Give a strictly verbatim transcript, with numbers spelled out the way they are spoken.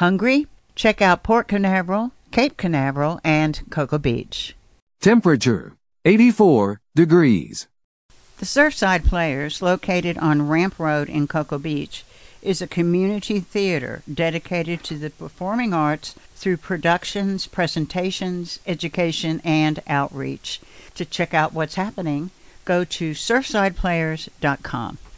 Hungry? Check out Port Canaveral, Cape Canaveral, and Cocoa Beach. Temperature, eighty-four degrees. The Surfside Players, located on Ramp Road in Cocoa Beach, is a community theater dedicated to the performing arts through productions, presentations, education, and outreach. To check out what's happening, go to surfside players dot com.